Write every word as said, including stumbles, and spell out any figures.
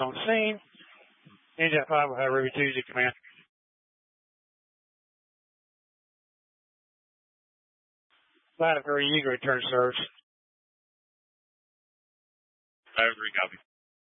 on scene. Engine five will have Ruby Tuesday command. Flight three, Eagle return service. Five three, copy.